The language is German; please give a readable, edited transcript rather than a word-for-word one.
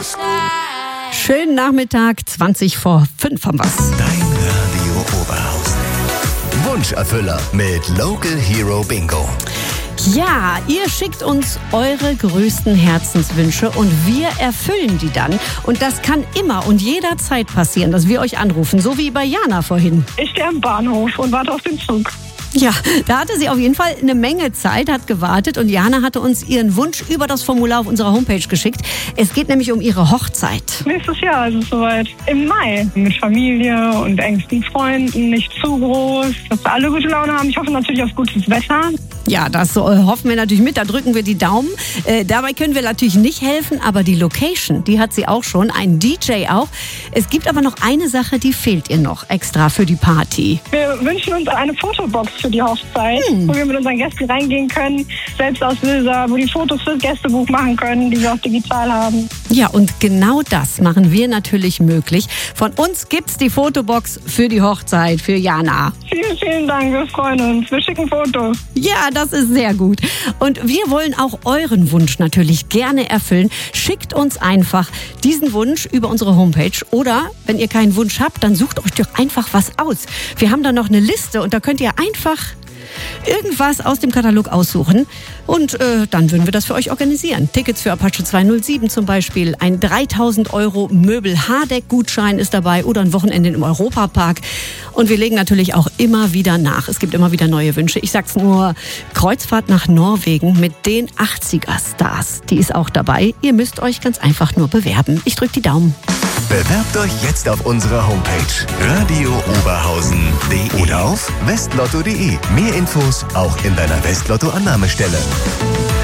Schönen Nachmittag, 5:20 haben wir's. Dein Radio Oberhausen. Wunscherfüller mit Local Hero Bingo. Ja, ihr schickt uns eure größten Herzenswünsche und wir erfüllen die dann. Und das kann immer und jederzeit passieren, dass wir euch anrufen, so wie bei Jana vorhin. Ich stehe am Bahnhof und warte auf den Zug. Ja, da hatte sie auf jeden Fall eine Menge Zeit, hat gewartet und Jana hatte uns ihren Wunsch über das Formular auf unserer Homepage geschickt. Es geht nämlich um ihre Hochzeit. Nächstes Jahr ist es soweit. Im Mai. Mit Familie und engsten Freunden. Nicht zu groß. Dass wir alle gute Laune haben. Ich hoffe natürlich auf gutes Wetter. Ja, das hoffen wir natürlich mit, da drücken wir die Daumen. Dabei können wir natürlich nicht helfen, aber die Location, die hat sie auch schon, ein DJ auch. Es gibt aber noch eine Sache, die fehlt ihr noch extra für die Party. Wir wünschen uns eine Fotobox für die Hochzeit, wo wir mit unseren Gästen reingehen können, Selbstauslöser, wo die Fotos fürs Gästebuch machen können, die wir auch digital haben. Ja, und genau das machen wir natürlich möglich. Von uns gibt's die Fotobox für die Hochzeit, für Jana. Vielen, vielen Dank, wir freuen uns. Wir schicken Fotos. Ja, das ist sehr gut. Und wir wollen auch euren Wunsch natürlich gerne erfüllen. Schickt uns einfach diesen Wunsch über unsere Homepage. Oder, wenn ihr keinen Wunsch habt, dann sucht euch doch einfach was aus. Wir haben da noch eine Liste und da könnt ihr einfach irgendwas aus dem Katalog aussuchen und dann würden wir das für euch organisieren. Tickets für Apache 207 zum Beispiel, ein 3.000 € Möbel-Hardeck-Gutschein ist dabei oder ein Wochenende im Europapark. Und wir legen natürlich auch immer wieder nach. Es gibt immer wieder neue Wünsche. Ich sag's nur, Kreuzfahrt nach Norwegen mit den 80er-Stars. Die ist auch dabei. Ihr müsst euch ganz einfach nur bewerben. Ich drück die Daumen. Bewerbt euch jetzt auf unserer Homepage radiooberhausen.de oder auf westlotto.de. Mehr Infos auch in deiner Westlotto-Annahmestelle.